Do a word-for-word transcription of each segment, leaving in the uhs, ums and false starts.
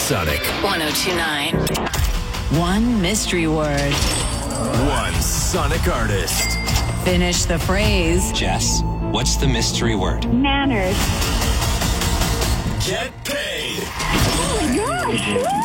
Sonic. one oh two point nine. One mystery word. One Sonic artist. Finish the phrase. Jess, what's the mystery word? Manners. Get paid. Oh my gosh.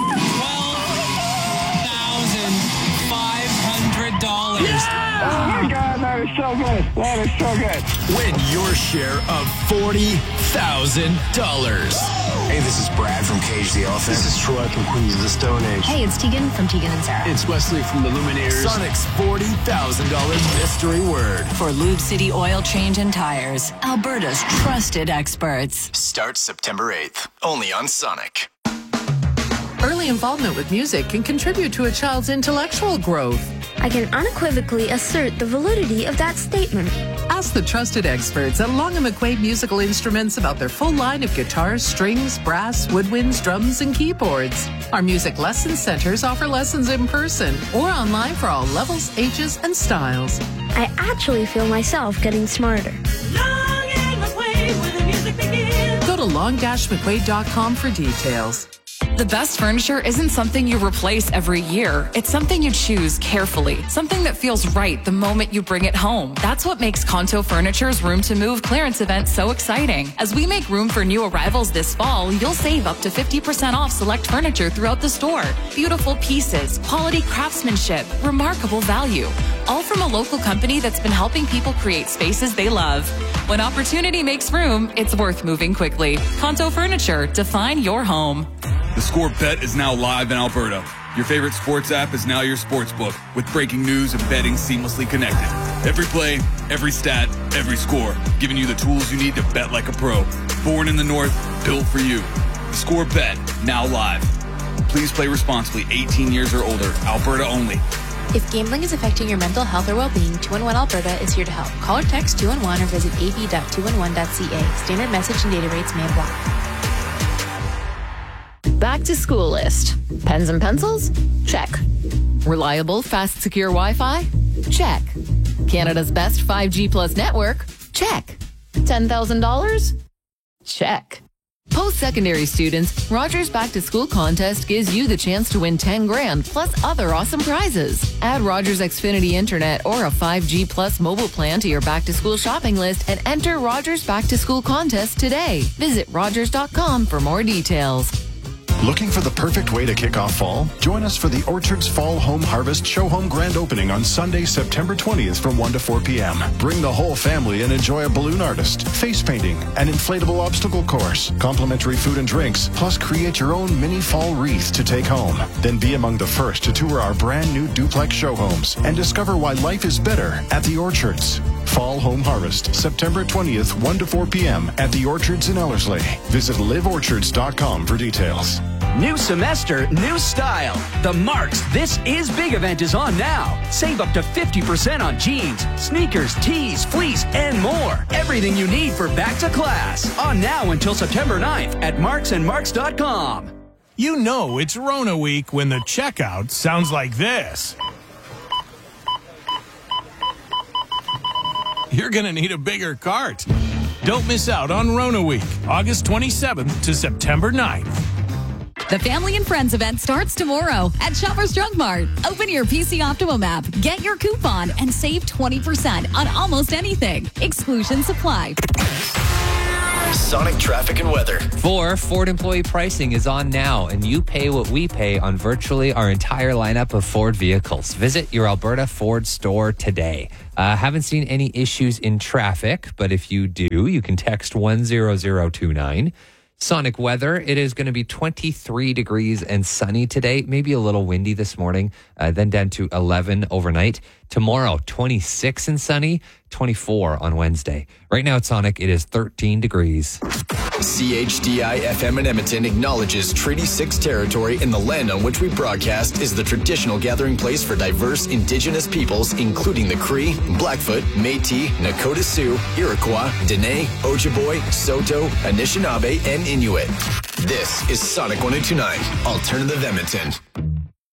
twelve thousand five hundred dollars. Oh my God, that is so good. That is so good. Win your share of forty thousand dollars. Hey, this is Brad from Cage the Elephant. This is Troy from Queens of the Stone Age. Hey, it's Tegan from Tegan and Sarah. It's Wesley from the Lumineers. Sonic's forty thousand dollars mystery word. For Lube City Oil Change and Tires, Alberta's trusted experts. Starts September eighth. Only on Sonic. Early involvement with music can contribute to a child's intellectual growth. I can unequivocally assert the validity of that statement. Ask the trusted experts at Long and McQuaid Musical Instruments about their full line of guitars, strings, brass, woodwinds, drums, and keyboards. Our music lesson centers offer lessons in person or online for all levels, ages, and styles. I actually feel myself getting smarter. Long and McQuaid, where the music begins. Go to long dash mcquaid dot com for details. The best furniture isn't something you replace every year. It's something you choose carefully. Something that feels right the moment you bring it home. That's what makes Kanto Furniture's Room to Move clearance event so exciting. As we make room for new arrivals this fall, you'll save up to fifty percent off select furniture throughout the store. Beautiful pieces, quality craftsmanship, remarkable value. All from a local company that's been helping people create spaces they love. When opportunity makes room, it's worth moving quickly. Kanto Furniture, define your home. The Score Bet is now live in Alberta. Your favorite sports app is now your sports book, with breaking news and betting seamlessly connected. Every play, every stat, every score, giving you the tools you need to bet like a pro. Born in the North, built for you. The Score Bet, now live. Please play responsibly, eighteen years or older, Alberta only. If gambling is affecting your mental health or well-being, two one one Alberta is here to help. Call or text two one one or visit a b dot two one one dot c a. Standard message and data rates may apply. Back to school list. Pens and pencils? Check. Reliable, fast, secure Wi-Fi? Check. Canada's best five G plus network? Check. ten thousand dollars? Check. Post-secondary students, Rogers Back to School contest gives you the chance to win ten grand plus other awesome prizes. Add Rogers Xfinity Internet or a five G plus mobile plan to your back to school shopping list and enter Rogers Back to School contest today. Visit rogers dot com for more details. Looking for the perfect way to kick off fall? Join us for the Orchards Fall Home Harvest Show Home Grand Opening on Sunday, September twentieth from one to four p.m. Bring the whole family and enjoy a balloon artist, face painting, an inflatable obstacle course, complimentary food and drinks, plus create your own mini fall wreath to take home. Then be among the first to tour our brand new duplex show homes and discover why life is better at the Orchards. Fall Home Harvest, September twentieth, one to four p.m. at the Orchards in Ellerslie. Visit live orchards dot com for details. New semester, new style. The Marks This Is Big event is on now. Save up to fifty percent on jeans, sneakers, tees, fleece, and more. Everything you need for back to class. On now until September ninth at marks and marks dot com. You know it's Rona week when the checkout sounds like this. You're going to need a bigger cart. Don't miss out on Rona week, August twenty-seventh to September ninth. The Family and Friends event starts tomorrow at Shoppers Drug Mart. Open your P C Optimum app, get your coupon, and save twenty percent on almost anything. Exclusions apply. Sonic traffic and weather. For Ford employee pricing is on now, and you pay what we pay on virtually our entire lineup of Ford vehicles. Visit your Alberta Ford store today. Uh, haven't seen any issues in traffic, but if you do, you can text one zero zero two nine. Sonic weather, it is going to be twenty-three degrees and sunny today, maybe a little windy this morning, uh, then down to eleven overnight. Tomorrow, twenty-six and sunny, twenty-four on Wednesday. Right now at Sonic, it is thirteen degrees. C H D I F M in Edmonton acknowledges Treaty six territory in the land on which we broadcast is the traditional gathering place for diverse Indigenous peoples, including the Cree, Blackfoot, Métis, Nakota Sioux, Iroquois, Dene, Ojibwe, Saulteaux, Anishinaabe, and Inuit. This is Sonic one oh two point nine, Alternative Edmonton.